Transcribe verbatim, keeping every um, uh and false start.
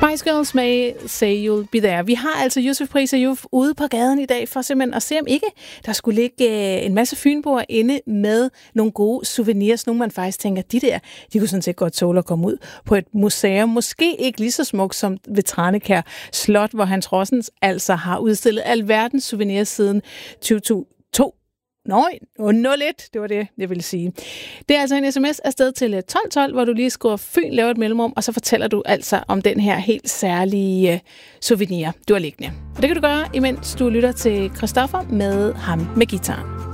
Spice Girls med Say You'll Be There. Vi har altså Yusuf Pris Ayouf ude på gaden i dag for simpelthen at se, om ikke der skulle ligge en masse fynboer inde med nogle gode souvenirs. Nogle man faktisk tænker, de der, de kunne sådan set godt tåle at komme ud på et museum. Måske ikke lige så smukt som ved Tranekær Slot, hvor Hans Rossens altså har udstillet alverdens souvenirs siden to tusind og to. Nå, nul et, det var det, jeg ville sige. Det er altså en sms afsted til tolv tolv, hvor du lige skriver Fyn, laver et mellemrum, og så fortæller du altså om den her helt særlige uh, souvenir, du har liggende. Og det kan du gøre, imens du lytter til Christoffer med ham med gitaren.